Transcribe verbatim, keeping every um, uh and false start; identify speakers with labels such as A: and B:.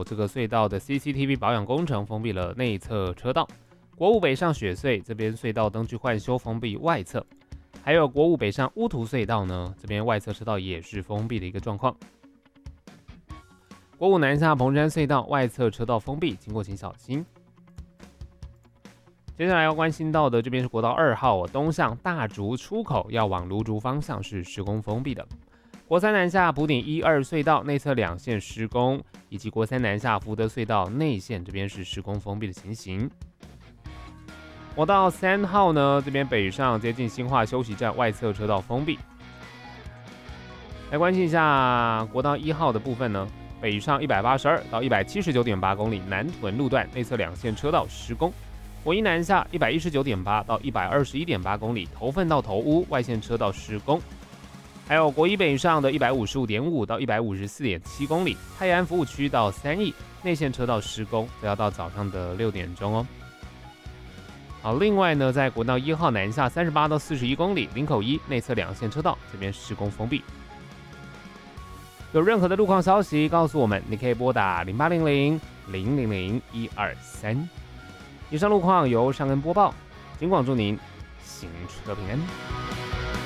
A: 这个隧道的 C C T V 保养工程封闭了内侧车道。国五北上雪隧这边隧道灯具换修封闭外侧，还有国五北上乌涂隧道呢，这边外侧车道也是封闭的一个状况。国五南下彭山隧道外侧车道封闭，经过请小心。接下来要关心到的这边是国道二号、哦、东向大竹出口要往芦竹方向是施工封闭的。国三南下埔顶一二隧道内侧两线施工，以及国三南下福德隧道内线这边是施工封闭的情形。国道三号呢，这边北上接近新化休息站外侧车道封闭。来关心一下国道一号的部分呢，北上一百八十二到一百七十九点八公里南屯路段内侧两线车道施工。国一南下一百一十九点八到一百二十一点八公里头份到头屋外线车道施工。还有国一北上的一百五十五点五到一百五十四点七公里泰安服务区到三义内线车道施工，都要到早上的六点钟哦。好，另外呢，在国道一号南下三十八到四十一公里林口一内侧两线车道这边施工封闭。有任何的路况消息告诉我们，你可以拨打零八零零零零零一二三。以上路况由尚恩播报，警广祝您行车平安。